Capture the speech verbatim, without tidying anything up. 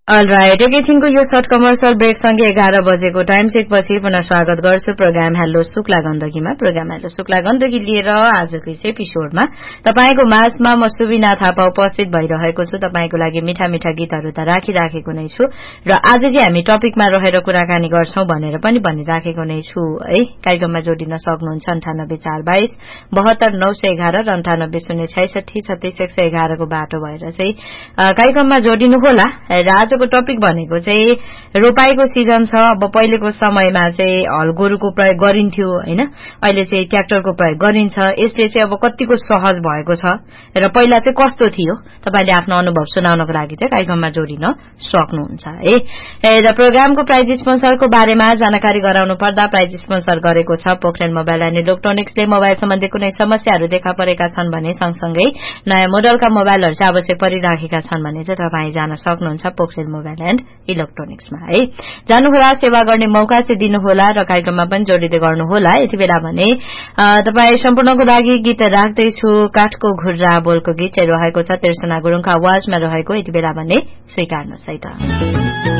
All right एकैछिनको यो short commercial brake सँगै एघार बजेको टाइम चेकपछि पुनः स्वागत गर्छु programme hello Shukla गण्डकीमा। Programme hello Shukla Gandaki लिएर आजको यस एपिसोडमा तपाईको माझमा म सुबिना थापा उपस्थित भइरहेको छु। तपाईको लागि मिठा मिठा गीतहरू त राखिराखेको नै छु र आज चाहिँ हामी टपिकमा रहेर कुराकानी गर्छौं भनेर पनि भनिराखेको नै छु है। कार्यक्रममा जोडिन सक्नुहुन्छ अन्ठानब्बे चार बाइस बहत्तर नौ सय एघार र अन्ठानब्बे शून्य छैसठी छत्तीस एक सय एघार को बाटो भएर चाहिँ कार्यक्रममा जोडिनुहोला। आजको टपिक भनेको चाहिँ रोपाईको सिजन छ। अब पहिलेको समयमा चाहिँ हल गोरुको प्रयोग गरिन्थ्यो हैन, अहिले चाहिँ ट्र्याक्टरको प्रयोग गरिन्छ। यसले चाहिँ अब कतिको सहज भएको छ र पहिला चाहिँ कस्तो थियो तपाईले आफ्नो अनुभव सुनाउनको लागि चाहिँ कार्यक्रममा जोडिन सक्नुहुन्छ है। र प्रोग्रामको प्राइज स्पोन्सरको बारेमा जानकारी गराउनु पर्दा प्राइज स्पोन्सर गरेको छ पोखरेल मोबाइल एन्ड इलेक्ट्रोनिक्सले। मोबाइल सम्बन्धी कुनै समस्याहरू देखा परेका छन् भने सँगसँगै नयाँ मोडलका मोबाइलहरू चाहिँ आवश्यक परिराखेका छन् भने चाहिँ तपाई जान सक्नुहुन्छ पोखरेल मोबाइल एन्ड इलेक्ट्रोनिक्समा है। जानुहोला, सेवा गर्ने मौका चाहिँ दिनुहोला र कार्यक्रममा पनि जोडिदै गर्नुहोला। यति बेला भने तपाई सम्पूर्णको लागि गीत राख्दैछु। काठको घुर्रा बोलको गीत चाहिँ रहेको छ तिर्सना गुरुङको आवाजमा रहेको। यति बेला भने स्वीकार्नुहोस् है त।